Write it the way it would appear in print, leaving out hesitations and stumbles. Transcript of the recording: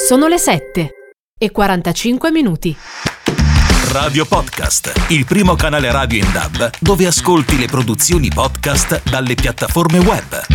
Sono le 7:45. Radio Podcast, il primo canale radio in DAB dove ascolti le produzioni podcast dalle piattaforme web.